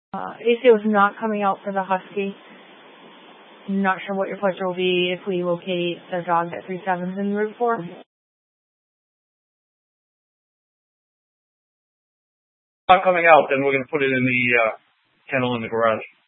ACO is not coming out for the Husky. I'm not sure what your pleasure will be if we locate the dog at 3/7 in Route 4. Not coming out, then we're going to put it in the kennel in the garage.